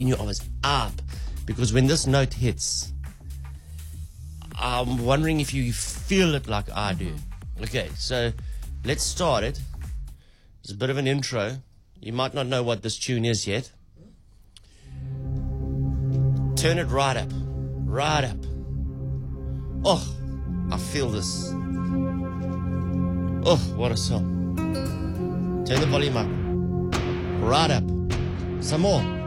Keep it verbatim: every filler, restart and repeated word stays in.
knew I was up. Because when this note hits, I'm wondering if you feel it like I do. Okay, so let's start it. It's a bit of an intro. You might not know what this tune is yet. Turn it right up. Right up. Oh, I feel this. Oh, what a song. Turn the volume up. Right up. Some more.